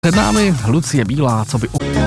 Před námi Lucie Bílá, co by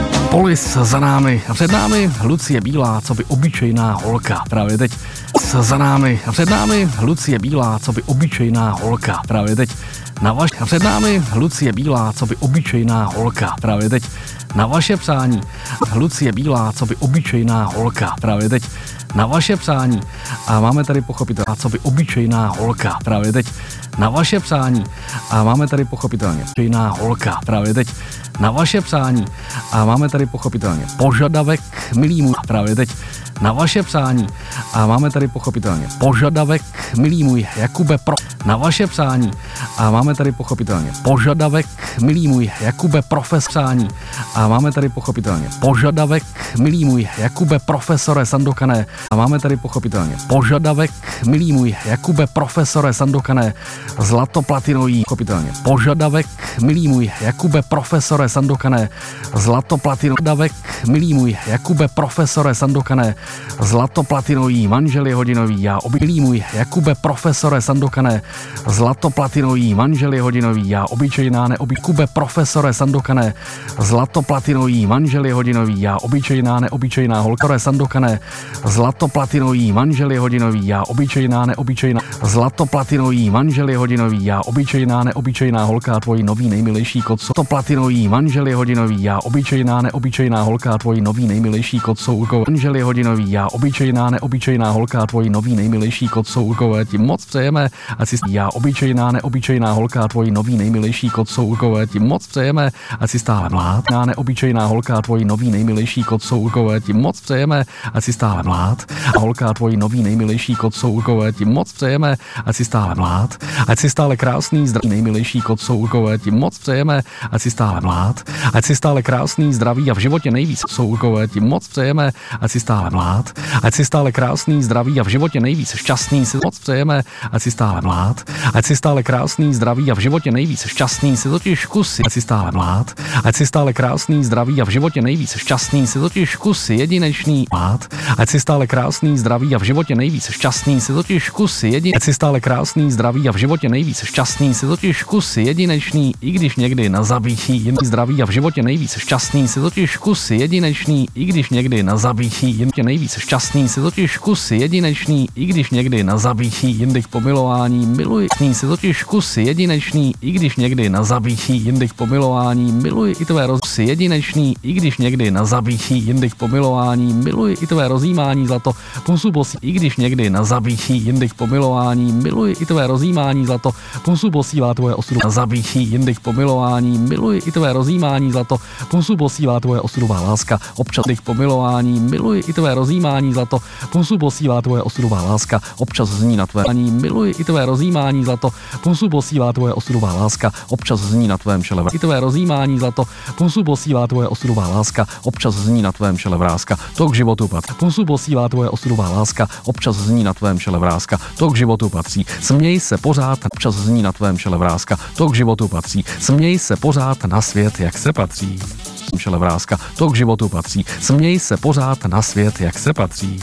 Polis za námi a před námi Lucie Bílá, co by obyčejná holka. Právě teď za námi a před námi Lucie Bílá, co by obyčejná holka. Právě teď na vaše a před námi Lucie Bílá, co by obyčejná holka. Právě teď na vaše přání. Lucie Bílá, co by obyčejná holka. Právě teď na vaše přání. A máme tady pochopitelně, co by obyčejná holka. Právě teď na vaše přání. A máme tady pochopitelně obyčejná holka. Právě teď na vaše přání. A máme tady pochopitelně požadavek, milý můj. Právě teď na vaše přání. A máme tady pochopitelně požadavek, milý můj Jakube, na vaše přání. A máme tady pochopitelně požadavek, milý můj Jakube, přání. A máme tady pochopitelně požadavek, milý můj Jakube, profesore Sandokané. A máme tady pochopitelně požadavek, milý můj Jakube, profesore Sandokané, zlatoplatinový, pochopitelně požadavek, milý můj Jakube, profesore Sandokané, zlatoplatinový, milý můj Jakube, profesore Sandokané, zlatoplatinový, manžel je hodinový, já milý můj Jakube, profesore Sandokané, zlatoplatinový, manžel je hodinový, já obyčejná neobykube, profesore Sandokané, zlatoplatinový, manžel je hodinový, já obyčejná neobyčejná holka, Sandokané, zlatoplatinový, manžel je hodinový, já obyčejná neobyčejná, zlatoplatinový, manžel je hodinový, já obyčejná neobyčejná holka, tvoji nový nejmilejší kotso, zlatoplatinový, manžel je hodinový, já obyčejná neobyčejná holka, tvoji nový nejmilejší kotsourkové, manžel je hodinový, já obyčejná neobyčejná holka, tvoji nový nejmilejší kotsourkové, ti moc přejeme, a si já obyčejná neobyčejná holka, tvoji nový nejmilejší kotsourkové, ti moc přejeme, a si stále mlád, neobyčejná holka, tvoji nový nejmilejší kotsourkové, ti moc přejeme, a si stále mlád, a holka, tvoji nový nejmilejší kotsourkové, ti moc přejeme, a si stále mlád, ať si stále krásný, zdravý, nejmilejší kotsourkové, ti moc přejeme, ať si stále mlád, ať si stále krásný, zdravý a v životě nejvíc kotsourkové, ti moc přejeme, ať si stále mlád, ať si stále krásný, zdravý a v životě nejvíc šťastný, si moc přejeme, ať si stále mlád, ať si stále krásný, zdravý a v životě nejvíc šťastný, si totiž kusy, ať si stále mlád, ať si stále krásný, zdravý a v životě nejvíc šťastný, si totiž kusy, jedinečný mlád, ať si stále krásný, zdravý a v životě nejvíc šťastný, si totiž kusy, ať si stále krásný, zdravý a v životě nejvíc šťastný, si totiž kusy, jedinečný, i když někdy na zabití, jen zdravý a v životě nejvíc šťastný, si totiž kusy, jedinečný, i když někdy na zabití, jen tě nejvíc šťastný, si totiž kusy, jedinečný, i když někdy na zabití, jen k pomilování, miluji, si totiž kusy, jedinečný, i když někdy na zabití, jen k pomilování, miluji i tvé rozsy, jedinečný, i když někdy na zabití, jen k pomilování, miluji i tvé rozjímání zlato, pusu bosí, i když někdy na zabití, jen k pomilování, miluji i tvé rozjímání zlato, pusu posílá tvoje osudu na zabití, jen k pomilování, miluji i tvé rozjímání zlato, pusu posílá tvoje osudová láska, občas k pomilování, miluji i tvé rozjímání zlato, pusu posílá tvoje osudová láska, občas zní na tvé ani miluji i tvé rozjímání zlato, pusu posílá tvoje osudová láska, občas zní na tvém čele i tvé rozjímání zlato, pusu posílá tvoje osudová láska, občas zní na tvém čele vrázka, to k životu patří, pusu posílá tvoje osudová láska, občas zní na tvém čele vrázka, to k životu patří, směj se pořád, občas zní na tvém čele vrázka, to k životu patří, směj se pořád na svět, jak se patří. Čele vrázka, to k životu patří, směj se pořád na svět, jak se patří.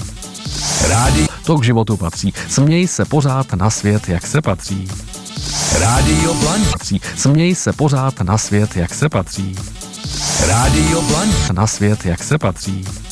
Rádi. To k životu patří, směj se pořád na svět, jak se patří. Rádio Blank. Směj se pořád na svět, jak se patří. Rádio Blank. Na svět, jak se patří.